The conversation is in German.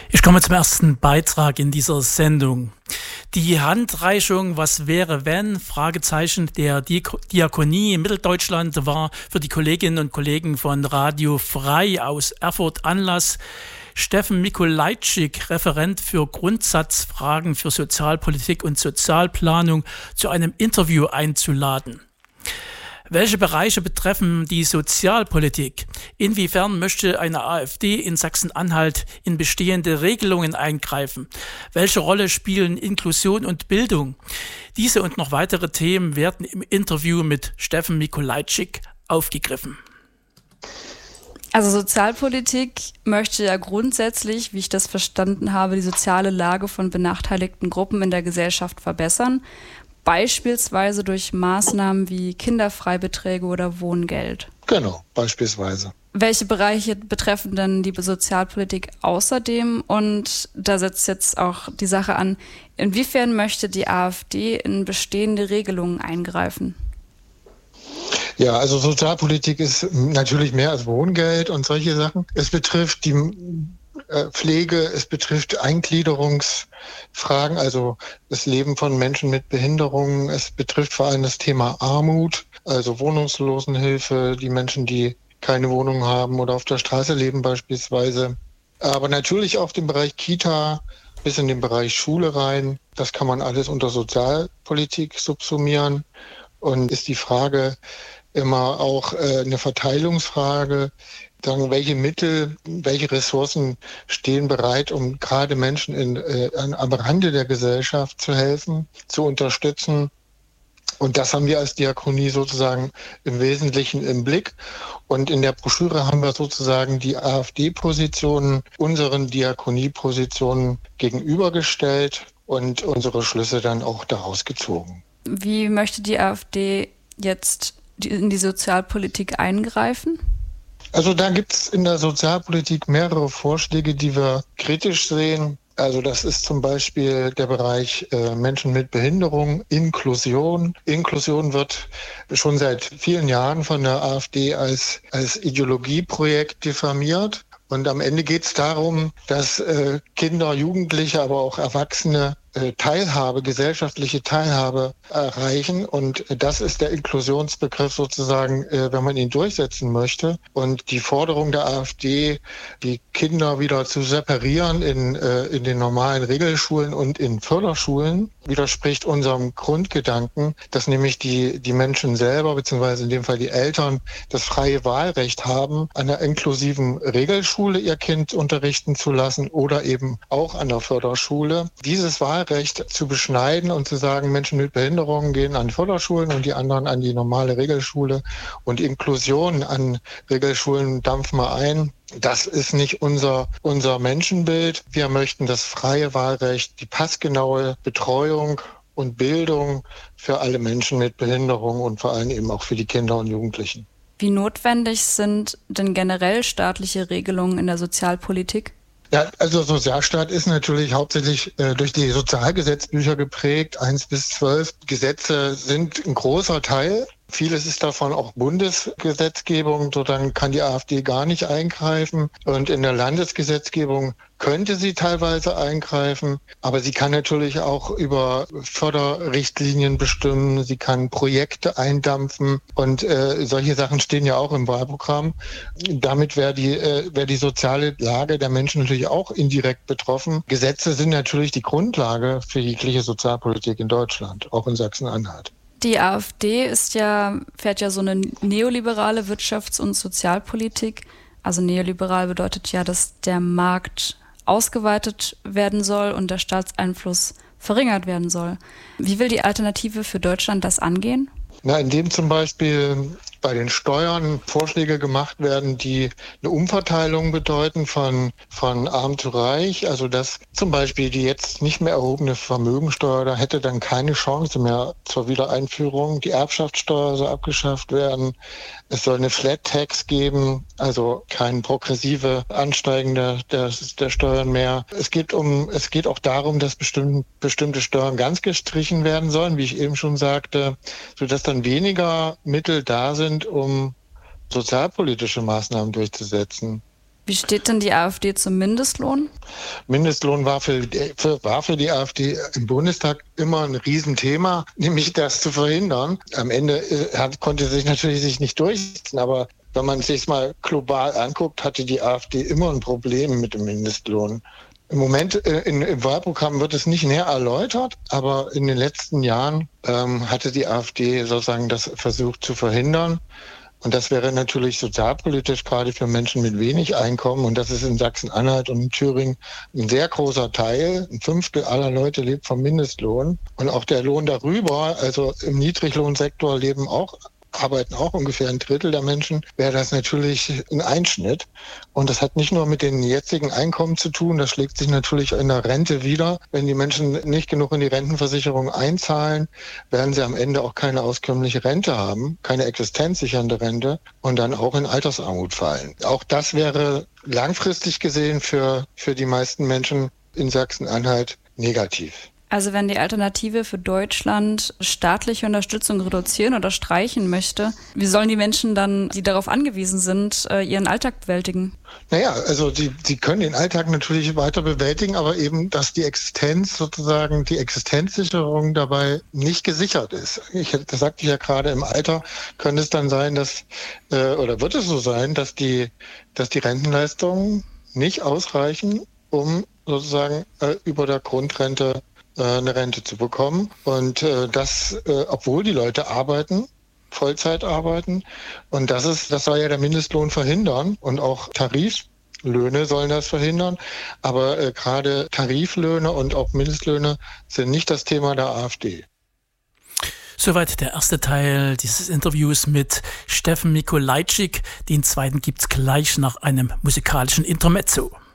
Ich komme zum ersten Beitrag in dieser Sendung. Die Handreichung „Was wäre wenn?" Fragezeichen der Diakonie in Mitteldeutschland war für die Kolleginnen und Kollegen von Radio Frei aus Erfurt Anlass, Steffen Mikolajczyk, Referent für Grundsatzfragen für Sozialpolitik und Sozialplanung, zu einem Interview einzuladen. Welche Bereiche betreffen die Sozialpolitik? Inwiefern möchte eine AfD in Sachsen-Anhalt in bestehende Regelungen eingreifen? Welche Rolle spielen Inklusion und Bildung? Diese und noch weitere Themen werden im Interview mit Steffen Mikolajczyk aufgegriffen. Also Sozialpolitik möchte ja grundsätzlich, wie ich das verstanden habe, die soziale Lage von benachteiligten Gruppen in der Gesellschaft verbessern. Beispielsweise durch Maßnahmen wie Kinderfreibeträge oder Wohngeld. Genau, beispielsweise. Welche Bereiche betreffen denn die Sozialpolitik außerdem? Und da setzt jetzt auch die Sache an, inwiefern möchte die AfD in bestehende Regelungen eingreifen? Ja, also Sozialpolitik ist natürlich mehr als Wohngeld und solche Sachen. Es betrifft die Pflege, es betrifft Eingliederungsfragen, also das Leben von Menschen mit Behinderungen. Es betrifft vor allem das Thema Armut, also Wohnungslosenhilfe, die Menschen, die keine Wohnung haben oder auf der Straße leben beispielsweise. Aber natürlich auch den Bereich Kita bis in den Bereich Schule rein. Das kann man alles unter Sozialpolitik subsumieren. Und ist die Frage immer auch eine Verteilungsfrage, sagen, welche Mittel, welche Ressourcen stehen bereit, um gerade Menschen am Rande der Gesellschaft zu helfen, zu unterstützen. Und das haben wir als Diakonie sozusagen im Wesentlichen im Blick. Und in der Broschüre haben wir sozusagen die AfD-Positionen unseren Diakonie-Positionen gegenübergestellt und unsere Schlüsse dann auch daraus gezogen. Wie möchte die AfD jetzt in die Sozialpolitik eingreifen? Also da gibt es in der Sozialpolitik mehrere Vorschläge, die wir kritisch sehen. Also das ist zum Beispiel der Bereich Menschen mit Behinderung, Inklusion. Inklusion wird schon seit vielen Jahren von der AfD als Ideologieprojekt diffamiert. Und am Ende geht es darum, dass Kinder, Jugendliche, aber auch Erwachsene gesellschaftliche Teilhabe erreichen. Und das ist der Inklusionsbegriff sozusagen, wenn man ihn durchsetzen möchte. Und die Forderung der AfD, die Kinder wieder zu separieren in den normalen Regelschulen und in Förderschulen, widerspricht unserem Grundgedanken, dass nämlich die Menschen selber, beziehungsweise in dem Fall die Eltern, das freie Wahlrecht haben, an einer inklusiven Regelschule ihr Kind unterrichten zu lassen oder eben auch an der Förderschule. Dieses Wahlrecht zu beschneiden und zu sagen, Menschen mit Behinderungen gehen an Förderschulen und die anderen an die normale Regelschule und Inklusion an Regelschulen dampfen wir ein. Das ist nicht unser Menschenbild. Wir möchten das freie Wahlrecht, die passgenaue Betreuung und Bildung für alle Menschen mit Behinderung und vor allem eben auch für die Kinder und Jugendlichen. Wie notwendig sind denn generell staatliche Regelungen in der Sozialpolitik? Ja, also Sozialstaat ist natürlich hauptsächlich durch die Sozialgesetzbücher geprägt. 1 bis 12 Gesetze sind ein großer Teil. Vieles ist davon auch Bundesgesetzgebung, so dann kann die AfD gar nicht eingreifen. Und in der Landesgesetzgebung könnte sie teilweise eingreifen, aber sie kann natürlich auch über Förderrichtlinien bestimmen, sie kann Projekte eindampfen und solche Sachen stehen ja auch im Wahlprogramm. Damit wäre die soziale Lage der Menschen natürlich auch indirekt betroffen. Gesetze sind natürlich die Grundlage für jegliche Sozialpolitik in Deutschland, auch in Sachsen-Anhalt. Die AfD fährt ja so eine neoliberale Wirtschafts- und Sozialpolitik. Also neoliberal bedeutet ja, dass der Markt ausgeweitet werden soll und der Staatseinfluss verringert werden soll. Wie will die Alternative für Deutschland das angehen? Indem zum Beispiel bei den Steuern Vorschläge gemacht werden, die eine Umverteilung bedeuten von arm zu reich. Also dass zum Beispiel die jetzt nicht mehr erhobene Vermögensteuer, da hätte dann keine Chance mehr zur Wiedereinführung. Die Erbschaftssteuer soll abgeschafft werden. Es soll eine Flat Tax geben, also kein progressive Ansteigende der Steuern mehr. Es geht auch darum, dass bestimmte Steuern ganz gestrichen werden sollen, wie ich eben schon sagte, sodass dann weniger Mittel da sind, um sozialpolitische Maßnahmen durchzusetzen. Wie steht denn die AfD zum Mindestlohn? Mindestlohn war für die AfD im Bundestag immer ein Riesenthema, nämlich das zu verhindern. Am Ende konnte sich natürlich nicht durchsetzen, aber wenn man sich mal global anguckt, hatte die AfD immer ein Problem mit dem Mindestlohn. Im Moment im Wahlprogramm wird es nicht näher erläutert, aber in den letzten Jahren hatte die AfD sozusagen das versucht zu verhindern. Und das wäre natürlich sozialpolitisch gerade für Menschen mit wenig Einkommen. Und das ist in Sachsen-Anhalt und in Thüringen ein sehr großer Teil. 1/5 aller Leute lebt vom Mindestlohn. Und auch der Lohn darüber, also im Niedriglohnsektor arbeiten auch ungefähr 1/3 der Menschen, wäre das natürlich ein Einschnitt. Und das hat nicht nur mit den jetzigen Einkommen zu tun, das schlägt sich natürlich in der Rente wieder. Wenn die Menschen nicht genug in die Rentenversicherung einzahlen, werden sie am Ende auch keine auskömmliche Rente haben, keine existenzsichernde Rente und dann auch in Altersarmut fallen. Auch das wäre langfristig gesehen für die meisten Menschen in Sachsen-Anhalt negativ. Also wenn die Alternative für Deutschland staatliche Unterstützung reduzieren oder streichen möchte, wie sollen die Menschen dann, die darauf angewiesen sind, ihren Alltag bewältigen? Naja, also sie können den Alltag natürlich weiter bewältigen, aber eben, dass die Existenzsicherung dabei nicht gesichert ist. Das sagte ich ja gerade, im Alter könnte es dann sein, oder wird es so sein, dass die Rentenleistungen nicht ausreichen, um sozusagen über der Grundrente eine Rente zu bekommen. Und das, obwohl die Leute arbeiten, Vollzeit arbeiten. Und das soll ja der Mindestlohn verhindern. Und auch Tariflöhne sollen das verhindern. Aber gerade Tariflöhne und auch Mindestlöhne sind nicht das Thema der AfD. Soweit der erste Teil dieses Interviews mit Steffen Mikolajczyk. Den zweiten gibt's gleich nach einem musikalischen Intermezzo.